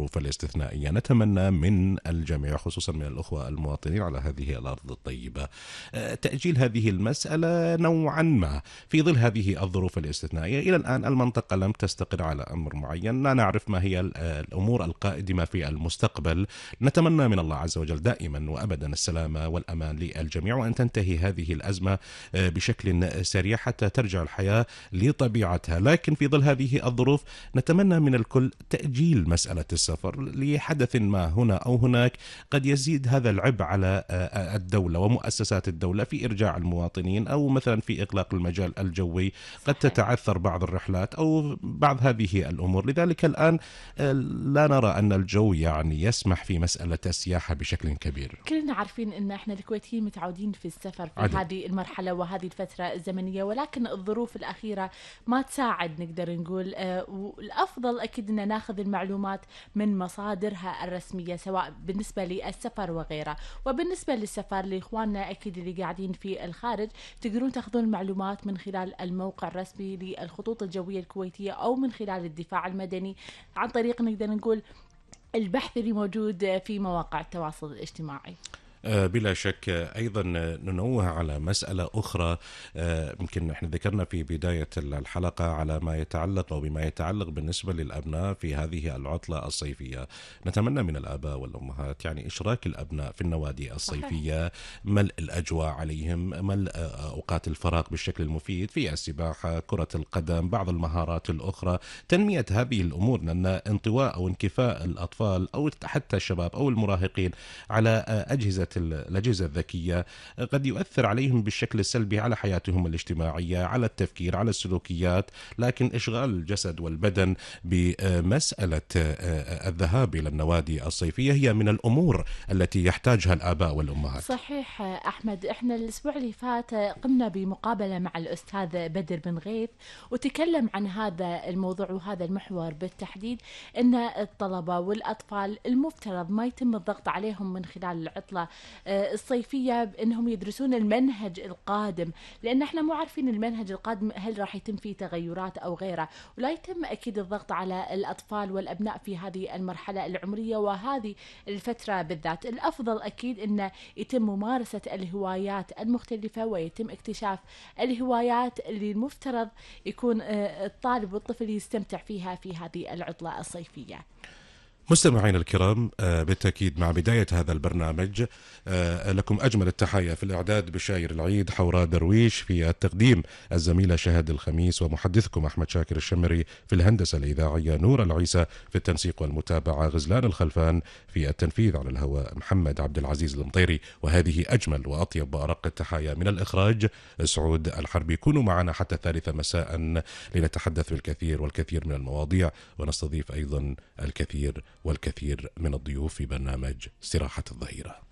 الظروف الاستثنائية. نتمنى من الجميع خصوصا من الأخوة المواطنين على هذه الأرض الطيبة تأجيل هذه المسألة نوعا ما في ظل هذه الظروف الاستثنائية. إلى الآن المنطقة لم تستقر على أمر معين، لا نعرف ما هي الأمور القادمة في المستقبل. نتمنى من الله عز وجل دائما وأبدا السلامة والأمان للجميع، وأن تنتهي هذه الأزمة بشكل سريع حتى ترجع الحياة لطبيعتها. لكن في ظل هذه الظروف نتمنى من الكل تأجيل مسألة السفر لحدث ما هنا أو هناك قد يزيد هذا العبء على الدولة ومؤسسات الدولة في إرجاع المواطنين، أو مثلا في إغلاق المجال الجوي قد تتعثر بعض الرحلات أو بعض هذه الأمور. لذلك الآن لا نرى أن الجو يعني يسمح في مسألة السياحة بشكل كبير. كلنا عارفين أن احنا الكويتيين متعودين في السفر في هذه المرحلة وهذه الفترة الزمنية، ولكن الظروف الأخيرة ما تساعد نقدر نقول. والأفضل أكيد أن ناخذ المعلومات من مصادرها الرسمية سواء بالنسبة للسفر وغيره. وبالنسبة للسفر لإخواننا أكيد اللي قاعدين في الخارج، تقدرون تاخذون المعلومات من خلال الموقع الرسمي للخطوط الجوية الكويتية أو من خلال الدفاع المدني عن طريق نقدر نقول البحث اللي موجود في مواقع التواصل الاجتماعي. بلا شك. أيضا ننوه على مسألة أخرى، يمكن احنا ذكرنا في بداية الحلقة على ما يتعلق أو بما يتعلق بالنسبة للأبناء في هذه العطلة الصيفية. نتمنى من الآباء والأمهات يعني إشراك الأبناء في النوادي الصيفية، ملء الأجواء عليهم، ملء أوقات الفراغ بالشكل المفيد في السباحة، كرة القدم، بعض المهارات الأخرى، تنمية هذه الأمور. لأن انطواء أو انكفاء الأطفال أو حتى الشباب أو المراهقين على الأجهزة الذكية قد يؤثر عليهم بالشكل السلبي على حياتهم الاجتماعية، على التفكير، على السلوكيات. لكن إشغال الجسد والبدن بمسألة الذهاب إلى النوادي الصيفية هي من الأمور التي يحتاجها الآباء والأمهات. صحيح أحمد، إحنا الأسبوع اللي فات قمنا بمقابلة مع الأستاذ بدر بن غيث وتكلم عن هذا الموضوع وهذا المحور بالتحديد، أن الطلبة والأطفال المفترض ما يتم الضغط عليهم من خلال العطلة الصيفية بأنهم يدرسون المنهج القادم، لأن احنا مو عارفين المنهج القادم هل راح يتم فيه تغيرات أو غيره. ولا يتم أكيد الضغط على الأطفال والأبناء في هذه المرحلة العمرية وهذه الفترة بالذات. الأفضل أكيد أن يتم ممارسة الهوايات المختلفة ويتم اكتشاف الهوايات اللي المفترض يكون الطالب والطفل يستمتع فيها في هذه العطلة الصيفية. مستمعينا الكرام، بالتأكيد مع بداية هذا البرنامج لكم أجمل التحايا في الإعداد بشاير العيد حوراء درويش، في التقديم الزميلة شهد الخميس، ومحدثكم أحمد شاكر الشمري، في الهندسة الإذاعية نور العيسى، في التنسيق والمتابعة غزلان الخلفان، في التنفيذ على الهواء محمد عبد العزيز المطيري. وهذه أجمل وأطيب وأرق التحايا من الإخراج سعود الحربي. كونوا معنا حتى 3 مساء لنتحدث بالكثير والكثير من المواضيع، ونستضيف أيضا الكثير والكثير من الضيوف في برنامج استراحة الظهيرة.